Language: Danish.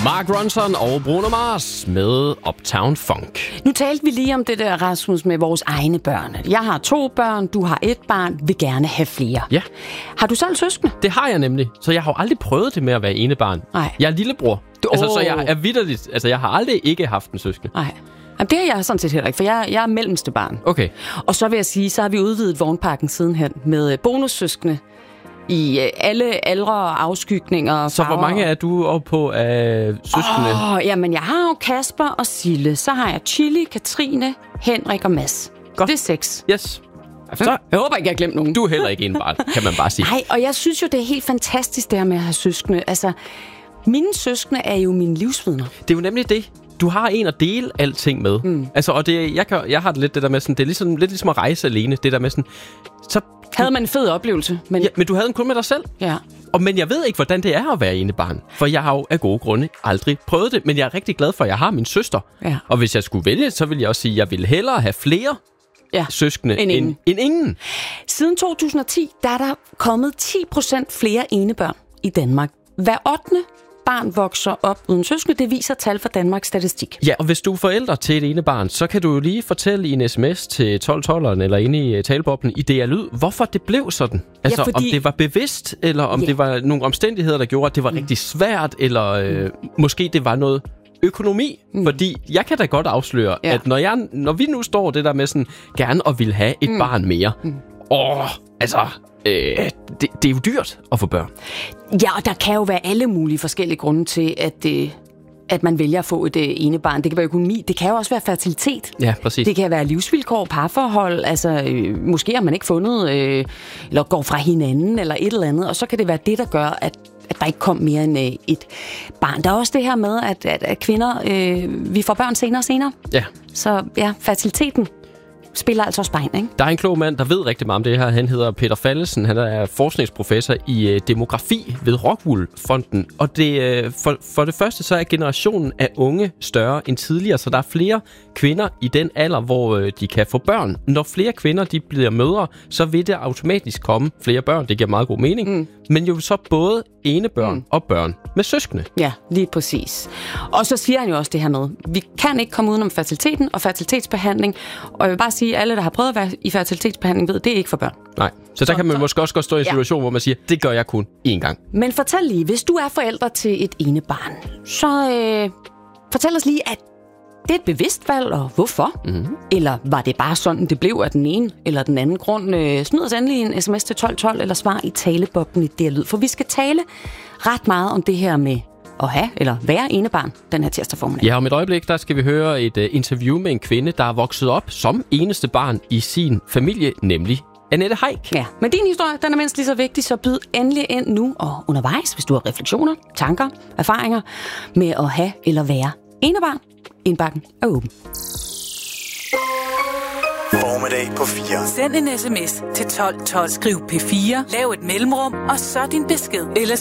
Mark Ronson og Bruno Mars med Uptown Funk. Nu talte vi lige om det der, Rasmus, med vores egne børn. Jeg har 2 børn, du har 1 barn, vil gerne have flere. Ja. Har du selv søskende? Det har jeg nemlig, så jeg har jo aldrig prøvet det med at være enebarn. Nej. Jeg er lillebror. Så jeg er vitterligt, jeg har aldrig ikke haft en søskende. Nej. Jamen, det har jeg sådan set heller ikke, for jeg er mellemste barn. Okay. Og så vil jeg sige, så har vi udvidet vognparken sidenhen med bonussøskende i alle aldre og afskygninger. Så hvor mange er du oppe på af søskende? Jamen, jeg har jo Kasper og Sille. Så har jeg Chili, Katrine, Henrik og Mads. Godt. Det er 6. Yes. Så, jeg håber ikke, jeg har glemt nogen. Du er heller ikke enebarn, kan man bare sige. Nej, og jeg synes jo, det er helt fantastisk, det her med at have søskende. Altså, mine søskende er jo mine livsvidner. Det er jo nemlig det. Du har en at dele alting med. Altså, og det, jeg har det lidt det der med sådan, det er lidt ligesom at rejse alene. Det der med sådan, så havde man en fed oplevelse. Men du havde den kun med dig selv. Ja. Men jeg ved ikke, hvordan det er at være enebarn. For jeg har jo af gode grunde aldrig prøvet det. Men jeg er rigtig glad for, at jeg har min søster. Ja. Og hvis jeg skulle vælge, så ville jeg også sige, at jeg ville hellere have flere søskende end ingen. Siden 2010, der er der kommet 10% flere enebørn i Danmark. Hver 8. barn vokser op uden søskende. Det viser tal fra Danmarks Statistik. Ja, og hvis du er forældre til et enebarn, så kan du jo lige fortælle i en sms til 1212'eren eller inde i taleboblen i DR Lyd, hvorfor det blev sådan. Altså, fordi om det var bevidst, eller om det var nogle omstændigheder, der gjorde, at det var rigtig svært, eller måske det var noget økonomi. Fordi jeg kan da godt afsløre, at når vi nu står det der med sådan, gerne og vil have et barn mere, det er jo dyrt at få børn. Ja, og der kan jo være alle mulige forskellige grunde til, at man vælger at få et enebarn. Det kan være økonomi, det kan jo også være fertilitet. Ja, præcis. Det kan være livsvilkår, parforhold, altså måske har man ikke fundet, eller går fra hinanden, eller et eller andet, og så kan det være det, der gør, at der ikke kom mere end et barn. Der er også det her med, at kvinder, vi får børn senere og senere. Ja. Så ja, fertiliteten spiller altså også bein, ikke? Der er en klog mand, der ved rigtig meget om det her. Han hedder Peter Fallesen. Han er forskningsprofessor i demografi ved Rockwool-fonden. Og for det første, så er generationen af unge større end tidligere, så der er flere kvinder i den alder, hvor de kan få børn. Når flere kvinder de bliver mødre, så vil det automatisk komme flere børn. Det giver meget god mening. Men jo så både enebørn og børn med søskende. Ja, lige præcis. Og så siger han jo også det her med, vi kan ikke komme udenom fertiliteten og fertilitetsbehandling. Og jeg vil bare sige, at alle, der har prøvet at være i fertilitetsbehandling, ved, det er ikke for børn. Nej, så der kan man måske også godt stå i en situation, hvor man siger, det gør jeg kun én gang. Men fortæl lige, hvis du er forældre til et enebarn, så fortæl os lige, at det er et bevidst valg, og hvorfor? Mm-hmm. Eller var det bare sådan, det blev af den ene eller den anden grund? Smid os endelig en sms til 1212, eller svar i taleboblen i DR Lyd. For vi skal tale ret meget om det her med at have eller være enebarn den her tirsdag formiddag. Ja, om et øjeblik, der skal vi høre et interview med en kvinde, der er vokset op som eneste barn i sin familie, nemlig Annette Heick. Ja, men din historie, den er mindst lige så vigtig, så byd endelig ind nu og undervejs, hvis du har refleksioner, tanker, erfaringer med at have eller være enebarn. Indbakken er åben. Formiddag på 4. Send en sms til 1212. Skriv P4, lav et mellemrum, og så din besked. Eller